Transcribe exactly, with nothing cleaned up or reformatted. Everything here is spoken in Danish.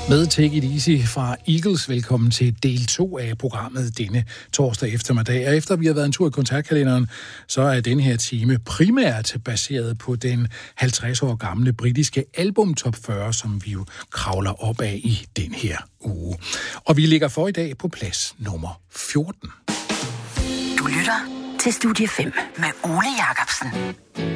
Med Take It Easy fra Eagles. Velkommen til del to af programmet denne torsdag eftermiddag. Og efter vi har været en tur i koncertkalenderen, så er denne her time primært baseret på den halvtreds år gamle britiske album Top fyrre, som vi jo kravler op af i den her uge. Og vi ligger for i dag på plads nummer fjorten. Du lytter til Studie fem med Ole Jacobsen.